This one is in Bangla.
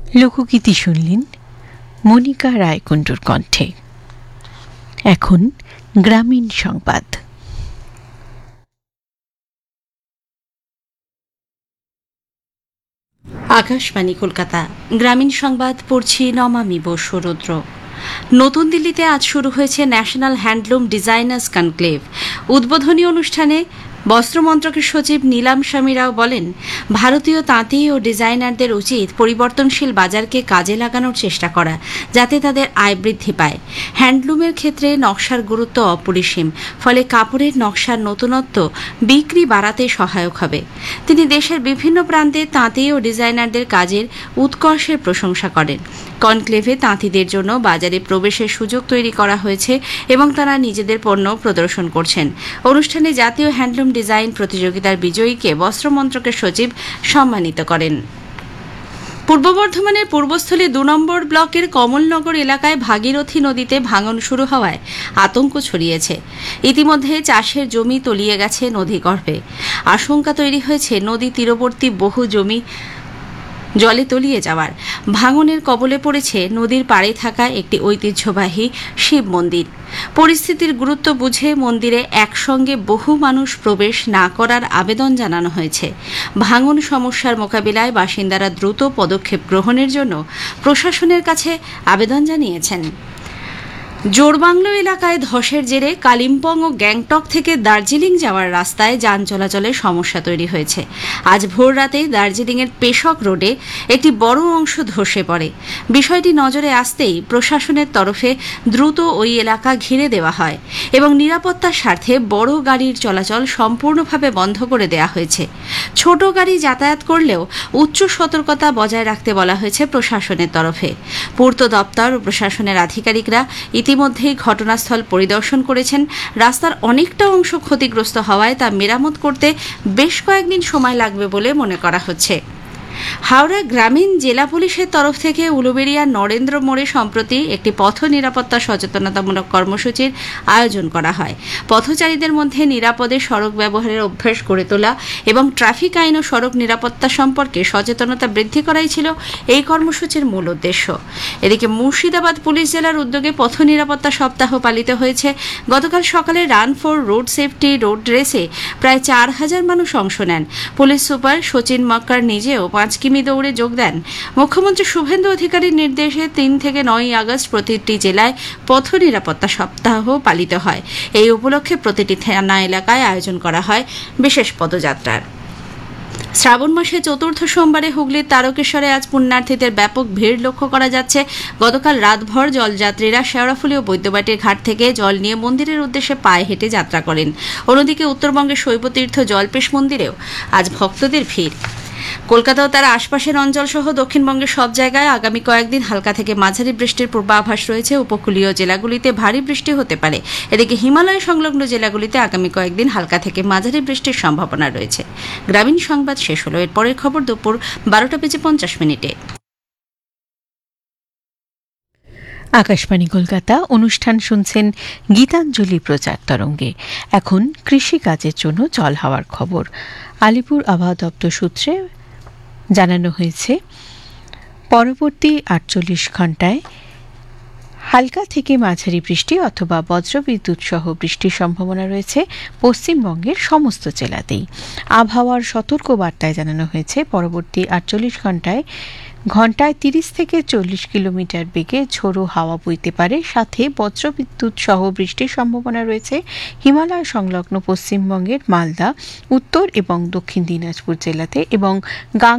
লোকগীতি শুনলেন মনিকা রায়কুণ্ডুর কণ্ঠে। এখন গ্রামীণ সংবাদ। আকাশবাণী কলকাতা, গ্রামীণ সংবাদ পড়ছি নমামি বসু রুদ্র। নতুন দিল্লিতে আজ শুরু হয়েছে ন্যাশনাল হ্যান্ডলুম ডিজাইনার্স কনক্লেভ। উদ্বোধনী অনুষ্ঠানে বস্ত্র মন্ত্রকের সচিব নীলাম স্বামী রাও বলেন, ভারতীয় তাঁতি ও ডিজাইনারদের উচিত পরিবর্তনশীল বাজারকে কাজে লাগানোর চেষ্টা করা, যাতে তাদের আয় বৃদ্ধি পায়। হ্যান্ডলুমের ক্ষেত্রে নকশার গুরুত্ব অপরিসীম, ফলে কাপড়ের নকশার নতুনত্ব বিক্রি বাড়াতে সহায়ক হবে। তিনি দেশের বিভিন্ন প্রান্তে তাঁতি ও ডিজাইনারদের কাজের উৎকর্ষের প্রশংসা করেন। কনক্লেভে তাঁতিদের জন্য বাজারে প্রবেশের সুযোগ তৈরি করা হয়েছে এবং তারা নিজেদের পণ্য প্রদর্শন করছেন। অনুষ্ঠানে জাতীয় হ্যান্ডলুম ডিজাইন প্রতিযোগিতার বিজয়ীকে বস্ত্র মন্ত্রকের সচিব সম্মানিত করেন। পূর্ব বর্ধমানের পূর্বস্থলী ২ নম্বর ব্লকের কমলনগর এলাকায় ভাগীরথী নদীতে ভাঙন শুরু হওয়ায় আতঙ্ক ছড়িয়েছে। ইতিমধ্যে চাষের জমি তলিয়ে গেছে নদীগর্ভে। আশঙ্কা তৈরি হয়েছে নদী তীরবর্তী বহু জমি জলে তলিয়ে যাওয়ার। ভাঙনের কবলে পড়েছে নদীর পাড়ে থাকা একটি ঐতিহ্যবাহী শিব মন্দির। পরিস্থিতির গুরুত্ব বুঝে মন্দিরে একসঙ্গে বহু মানুষ প্রবেশ না করার আবেদন জানানো হয়েছে। ভাঙন সমস্যার মোকাবিলায় বাসিন্দারা দ্রুত পদক্ষেপ গ্রহণের জন্য প্রশাসনের কাছে আবেদন জানিয়েছেন। জোরবাংলো এলাকায় ধসের জেরে কালিম্পং ও গ্যাংটক থেকে দার্জিলিং যাওয়ার রাস্তায় যান চলাচলের সমস্যা তৈরি হয়েছে। আজ ভোর রাতে দার্জিলিংয়ের পেশক রোডে একটি বড় অংশ ধসে পড়ে। বিষয়টি নজরে আসতেই প্রশাসনের তরফে দ্রুত ওই এলাকা ঘিরে দেওয়া হয় এবং নিরাপত্তার স্বার্থে বড় গাড়ির চলাচল সম্পূর্ণভাবে বন্ধ করে দেওয়া হয়েছে। ছোট গাড়ি যাতায়াত করলেও উচ্চ সতর্কতা বজায় রাখতে বলা হয়েছে প্রশাসনের তরফে। পূর্ত দপ্তর ও প্রশাসনের আধিকারিকরা ইতিমধ্যেই ঘটনাস্থল পরিদর্শন করেছেন। রাস্তার অনেকটা অংশ ক্ষতিগ্রস্ত হওয়ায় তা মেরামত করতে বেশ কয়েকদিন সময় লাগবে বলে মনে করা হচ্ছে। হাওড়া গ্রামীণ জেলা পুলিশের তরফ থেকে উলুবেড়িয়ার নরেন্দ্র মোড়ে সম্প্রতি একটি পথ নিরাপত্তা সচেতনতামূলক কর্মসূচির আয়োজন করা হয়। পথচারীদের মধ্যে নিরাপদে সড়ক ব্যবহারের অভ্যাস গড়ে তোলা এবং ট্রাফিক আইন ও সড়ক নিরাপত্তা সম্পর্কে সচেতনতা বৃদ্ধি করাই ছিল এই কর্মসূচির মূল উদ্দেশ্য। এদিকে মুর্শিদাবাদ পুলিশ জেলার উদ্যোগে পথ নিরাপত্তা সপ্তাহ পালিত হয়েছে। গতকাল সকালে run for road safety road রেসে প্রায় ৪,০০০ মানুষ অংশ নেন। পুলিশ সুপার সচিন মক্কার নিজেও ৫ কিমি দৌড়ে যোগ দেন। মুখ্যমন্ত্রী শুভেন্দু অধিকারীর নির্দেশে ৩ থেকে ৯ আগস্ট প্রতিটি জেলায় পথ নিরাপত্তা সপ্তাহ পালিত হয়। এই উপলক্ষে প্রতিটি থানা এলাকায় আয়োজন করা হয় বিশেষ পদযাত্রার। শ্রাবণ মাসে চতুর্থ সোমবারে হুগলির তারকেশ্বরে আজ পুণ্যার্থীদের ব্যাপক ভিড় লক্ষ্য করা যাচ্ছে। গতকাল রাতভর জলযাত্রীরা শেওড়াফুলি ও বৈদ্যবাটির ঘাট থেকে জল নিয়ে মন্দিরের উদ্দেশ্যে পায়ে হেঁটে যাত্রা করেন। অন্যদিকে উত্তরবঙ্গের শৈবতীর্থ জলপেশ মন্দিরেও আজ ভক্তদের ভিড়। কলকাতা ও তার আশপাশের অঞ্চল সহ দক্ষিণবঙ্গের সব জায়গায় আগামী কয়েকদিন হালকা থেকে মাঝারি বৃষ্টির পূর্বাভাস রয়েছে। উপকূলীয় জেলাগুলিতে ভারী বৃষ্টি হতে পারে। এদিকে হিমালয় সংলগ্ন জেলাগুলিতে আগামী কয়েকদিন হালকা থেকে মাঝারি বৃষ্টির সম্ভাবনা রয়েছে। গ্রামীণ সংবাদ শেষ হলো। এর পরের খবর দুপুর 12:50 আকাশবাণী কলকাতা। অনুষ্ঠান শুনছেন গীতাঞ্জলি প্রচার তরঙ্গে। এখন কৃষিকাজের জন্য জল হওয়ার খবর। আলিপুর আবহাওয়া দপ্তর সূত্রে জানানো হয়েছে, পরবর্তী 48 ঘণ্টায় হালকা থেকে মাঝারি বৃষ্টি অথবা বজ্রবিদ্যুৎ সহ বৃষ্টির সম্ভাবনা রয়েছে পশ্চিমবঙ্গের সমস্ত জেলাতেই। আবহাওয়ার সতর্ক বার্তায় জানানো হয়েছে, পরবর্তী 48 ঘণ্টায় ঘণ্টায় 30 থেকে 40 কিলোমিটার বেগে ঝোড়ো হাওয়া বইতে পারে। সাথে বজ্রবিদ্যুৎ সহ বৃষ্টির সম্ভাবনা রয়েছে হিমালয় সংলগ্ন পশ্চিমবঙ্গের মালদা, উত্তর এবং দক্ষিণ দিনাজপুর জেলাতে এবং